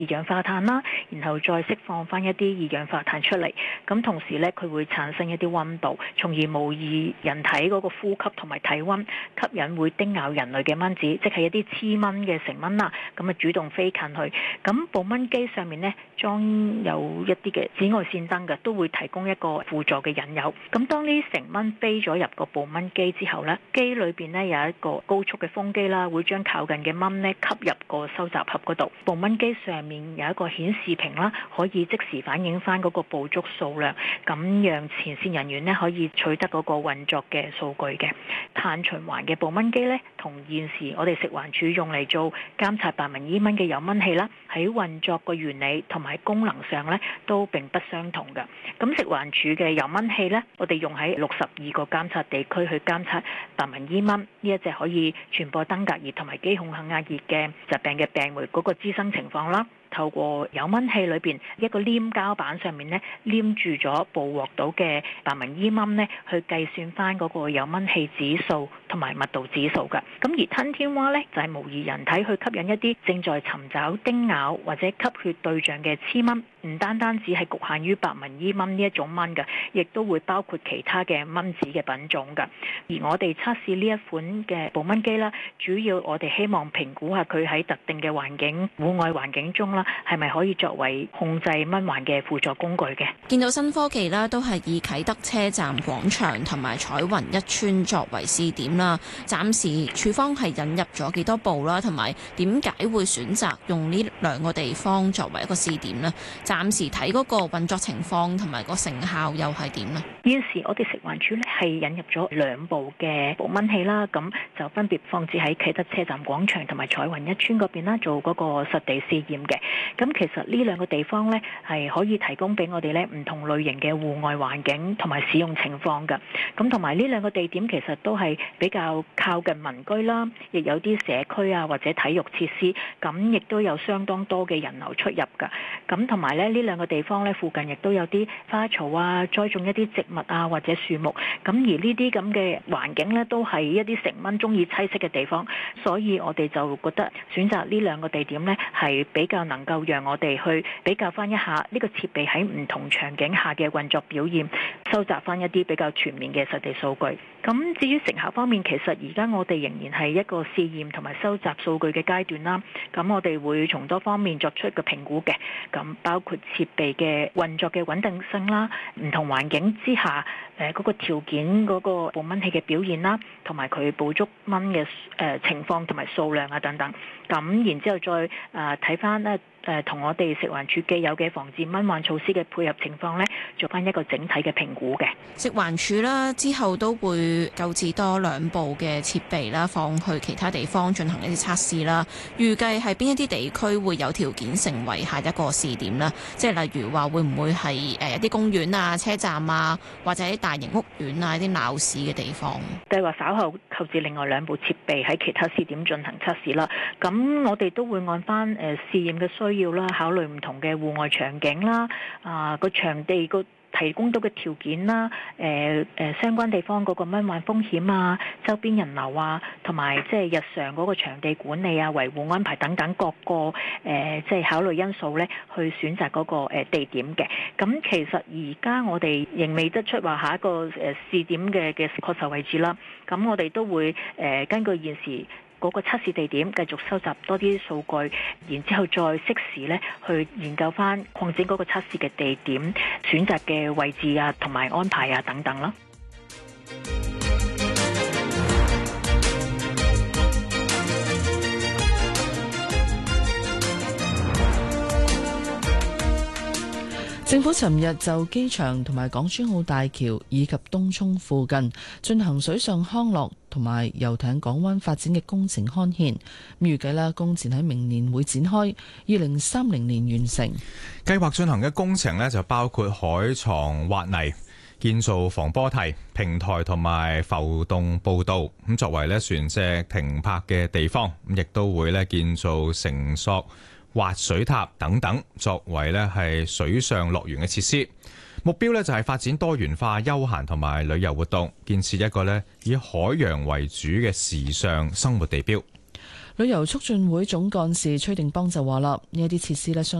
二氧化碳啦，然後再釋放翻一啲二氧化碳出嚟。咁同時咧，佢會產生一啲溫度，從而模擬人體嗰個呼吸同埋體溫，吸引會叮咬人類嘅蚊子，即係一啲黐蚊嘅成蚊啦。咁啊主動飛近去。咁捕蚊機上面呢，裝有一啲嘅紫外線燈嘅，都會提供一個輔助嘅引誘。咁當呢成蚊飛咗入個捕蚊機之後呢，機裏邊呢有一個高速嘅風機啦，會將靠近嘅蚊呢吸入個收集盒嗰度。捕蚊機上面有一個顯示屏啦，可以即時反映翻嗰個捕捉數量，咁讓前線人員呢可以取得嗰個運作嘅數據嘅。碳循環嘅捕蚊機呢，同現時我哋食環署用嚟做監察白紋伊蚊嘅誘蚊器啦，喺運作個原理同埋功能上呢都並不相同嘅。咁食環署嘅誘蚊器呢，我哋用喺62個監察地區去監察白紋伊蚊呢一隻可以傳播登革熱同埋肌孔肯亞熱嘅疾病嘅病媒嗰個滋生情況啦。透過誘蚊器裏邊一個黏膠板上面咧黏住咗捕獲到嘅白紋伊蚊咧，去計算翻嗰個誘蚊器指數同埋密度指數㗎。咁而吞天蛙咧就係模擬人體去吸引一啲正在尋找叮咬或者吸血對象嘅雌蚊，唔單只係局限於白紋伊蚊呢一種蚊㗎，亦都會包括其他嘅蚊子嘅品種㗎。而我哋測試呢一款嘅捕蚊機啦，主要我哋希望評估下佢喺特定嘅環境、戶外環境中啦，係咪可以作為控制蚊患嘅輔助工具嘅？ 見到新科技啦，都係以啟德車站廣場同埋彩雲一村作為試點啦。暫時署方係引入咗幾多部啦，同埋點解會選擇用呢兩個地方作為一個試點呢？暫時睇嗰個運作情況同埋個成效又係點呢？ 現時我哋食環署咧係引入咗2部嘅捕蚊器啦，咁就分別放置喺啟德車站廣場同埋彩雲一村嗰邊啦，做嗰個實地試驗嘅。咁其實呢兩個地方呢，係可以提供俾我哋呢唔同類型嘅戶外環境同埋使用情況㗎。咁同埋呢兩個地點其實都係比較靠近民居啦，亦有啲社區啊或者體育設施，咁亦都有相當多嘅人流出入㗎。咁同埋呢兩個地方呢，附近亦都有啲花槽啊，栽種一啲植物啊或者樹木。咁而呢啲咁嘅環境呢，都係一啲成蚊中意棲息嘅地方，所以我哋就覺得選擇呢兩個地點呢，係比較能夠讓我哋去比較翻一下呢個設備喺唔同場景下嘅運作表現，收集翻一啲比較全面嘅實地數據。咁至於成效方面，其實而家我哋仍然係一個試驗同埋收集數據嘅階段啦。咁我哋會從多方面作出一個評估嘅，咁包括設備嘅運作嘅穩定性啦，唔同環境之下嗰個條件嗰個捕蚊器嘅表現啦，同埋佢捕捉蚊嘅情況同埋數量啊等等。咁然之後再睇翻咧同我哋食環署既有嘅防治蚊患措施嘅配合情況咧，做翻一個整體嘅評估嘅。 食環署啦，之後都會購置多2部嘅設備啦，放去其他地方進行一啲測試啦。預計係邊一啲地區會有條件成為下一個試點啦？即係例如話會唔會係一啲公園啊、車站啊，或者大型屋苑啊、一啲鬧市嘅地方？ 計劃稍後購置另外2部設備喺其他試點進行測試啦。咁我哋都會按翻試驗嘅需要啦，考慮唔同嘅戶外場景啦，個場地個提供到嘅條件啦，相關地方嗰個蚊患風險啊，周邊人流啊，同埋即係日常嗰個場地管理啊、維護安排等等各個即係考慮因素咧，去選擇嗰個地點嘅。咁其實而家我哋仍未得出話下一個試點嘅確實位置啦。咁我哋都會根據現時嗰個測試地點繼續收集多啲數據，然之後再適時咧去研究翻擴展嗰個測試嘅地點、選擇嘅位置啊，同埋安排啊等等啦。 政府尋日就機場同埋港珠澳大橋以及東涌附近進行水上康樂同埋遊艇港灣發展嘅工程刊憲，預計啦工程喺明年會展開，2030年完成。 計劃進行嘅工程呢，就包括海床挖泥、建造防波堤、平台同埋浮動步道，咁作為船隻停泊嘅地方，亦都會建造繩索、滑水塔等等，作為係水上樂園嘅設施。目標就係發展多元化休閒同埋旅遊活動，建設一個以海洋為主嘅時尚生活地標。 旅遊促進會總幹事崔定邦就話啦，呢一啲設施呢，